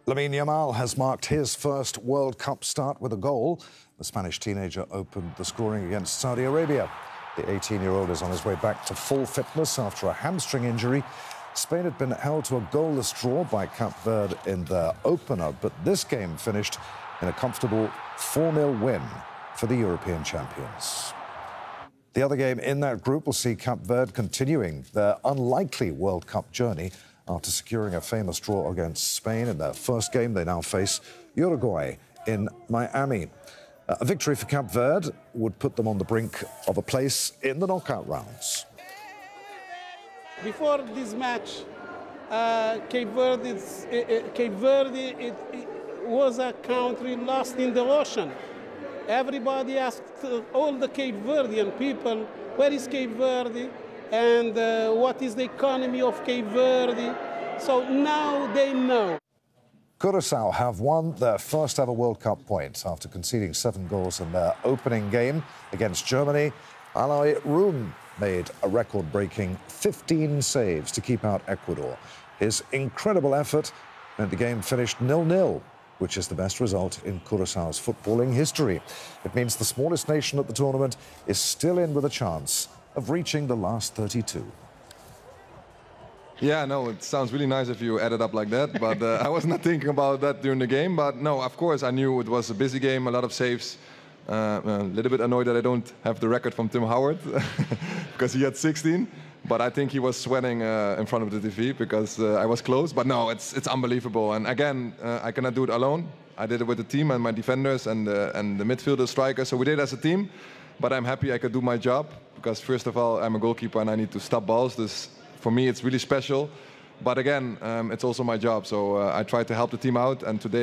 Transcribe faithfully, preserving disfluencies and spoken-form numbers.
Lamine Yamal has marked his first World Cup start with a goal. The Spanish teenager opened the scoring against Saudi Arabia. The eighteen-year-old is on his way back to full fitness after a hamstring injury. Spain had been held to a goalless draw by Cape Verde in their opener, but this game finished in a comfortable four nil win for the European champions. The other game in that group will see Cape Verde continuing their unlikely World Cup journey. After securing a famous draw against Spain in their first game, they now face Uruguay in Miami. A victory for Cape Verde would put them on the brink of a place in the knockout rounds. Before this match, uh, Cape Verde, is, uh, uh, Cape Verde it, it was a country lost in the ocean. Everybody asked uh, all the Cape Verdean people, where is Cape Verde? And uh, what is the economy of Cape Verde? So now they know. Curaçao have won their first ever World Cup point after conceding seven goals in their opening game against Germany. Aloy Room made a record-breaking fifteen saves to keep out Ecuador. His incredible effort meant the game finished nil nil, which is the best result in Curaçao's footballing history. It means the smallest nation at the tournament is still in with a chance of reaching the last thirty-two. Yeah, no, it sounds really nice if you add it up like that, but uh, I was not thinking about that during the game. But no, of course, I knew it was a busy game, a lot of saves. Uh, a little bit annoyed that I don't have the record from Tim Howard, because he had sixteen. But I think he was sweating uh, in front of the T V because uh, I was close. But no, it's it's unbelievable. And again, uh, I cannot do it alone. I did it with the team and my defenders and, uh, and the midfielder strikers. So we did it as a team. But I'm happy I could do my job because, first of all, I'm a goalkeeper and I need to stop balls. This, for me, it's really special. But again, um, it's also my job. So uh, I try to help the team out. And today,